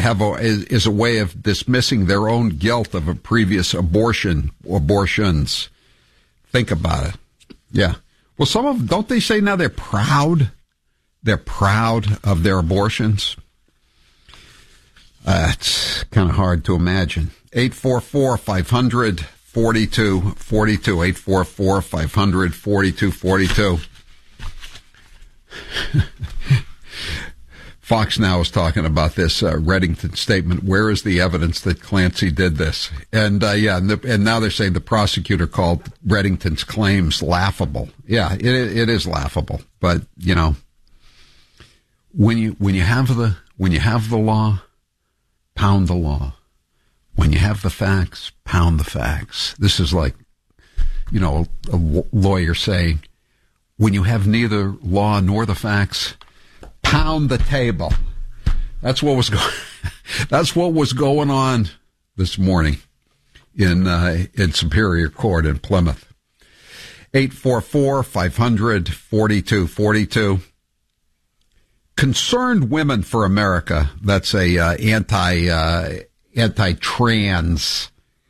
is a way of dismissing their own guilt of a previous abortions. Think about it. Yeah. Well, some of them, don't they say now they're proud? They're proud of their abortions. It's kind of hard to imagine. 844-500-4242. 844-500-4242. Fox Now is talking about this Reddington statement. Where is the evidence that Clancy did this? And and now they're saying the prosecutor called Reddington's claims laughable. Yeah, it is laughable. But you know, when you have the law, pound the law. When you have the facts, pound the facts. This is like, you know, a lawyer saying, when you have neither law nor the facts, pound the table. That's what was going on this morning in Superior Court in Plymouth. 844-500-4242. Concerned Women for America. That's a anti-trans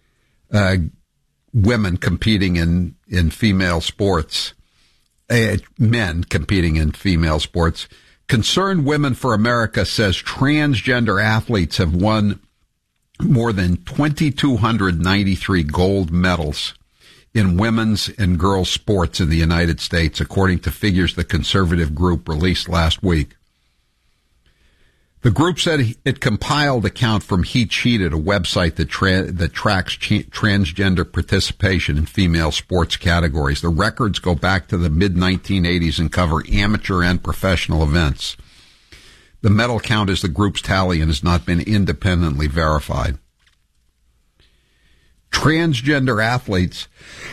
women competing in female sports. Men competing in female sports. Concerned Women for America says transgender athletes have won more than 2,293 gold medals in women's and girls' sports in the United States, according to figures the conservative group released last week. The group said it compiled a count from He Cheated, a website that tracks transgender participation in female sports categories. The records go back to the mid-1980s and cover amateur and professional events. The medal count is the group's tally and has not been independently verified. Transgender athletes,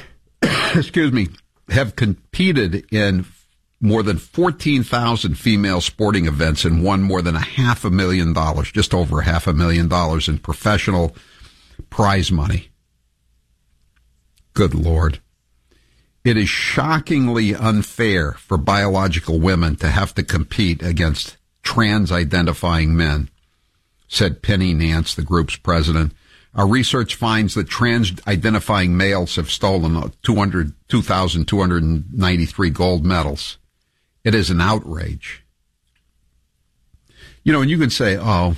have competed in more than 14,000 female sporting events and won more than $500,000, just over $500,000 in professional prize money. Good Lord. It is shockingly unfair for biological women to have to compete against trans-identifying men, said Penny Nance, the group's president. Our research finds that trans-identifying males have stolen 2,293 gold medals. It is an outrage. You know, and you can say, well,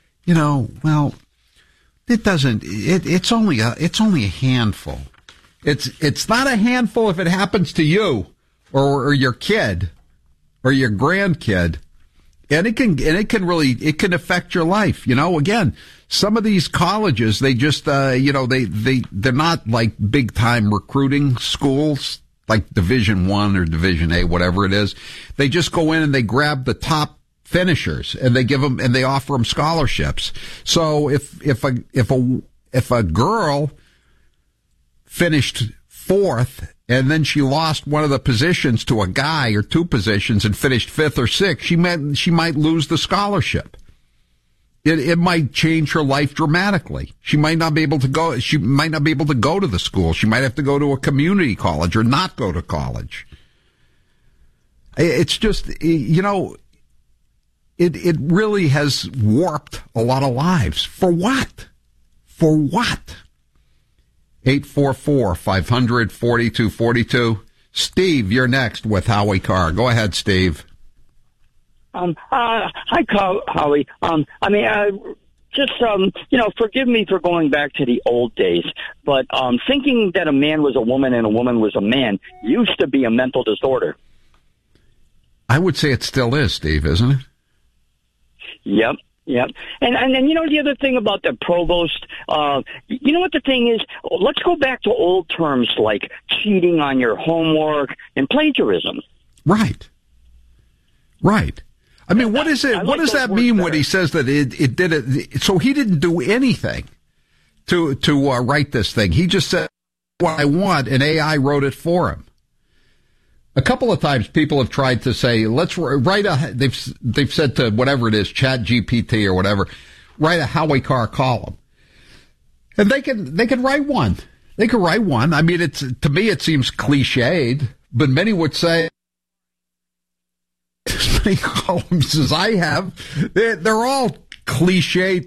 it doesn't, it's only a handful. It's not a handful if it happens to you or your kid or your grandkid. And it can affect your life. You know, again, some of these colleges, they just, they're not like big time recruiting schools like Division I or Division A, whatever it is. They just go in and they grab the top finishers and they offer them scholarships. So if a girl finished fourth and then she lost one of the positions to a guy or two positions and finished fifth or sixth, she might lose the scholarship. It might change her life dramatically. She might not be able to go. She might not be able to go to the school. She might have to go to a community college or not go to college. It's just, you know, it really has warped a lot of lives. For what? For what? 844-500-4242. Steve, you're next with Howie Carr. Go ahead, Steve. Hi, Howie. Forgive me for going back to the old days, but thinking that a man was a woman and a woman was a man used to be a mental disorder. I would say it still is, Steve, isn't it? Yep. And you know, the other thing about the provost, you know what the thing is? Let's go back to old terms like cheating on your homework and plagiarism. Right. I mean, what is it? What does that mean when he says that it did it? So he didn't do anything to write this thing. He just said what I want, and AI wrote it for him. A couple of times, people have tried to say, "Let's write a." They've said to whatever it is, Chat GPT or whatever, write a Howie Carr column, and they can write one. They can write one. I mean, to me it seems cliched, but many would say. As many columns as I have, they're all cliche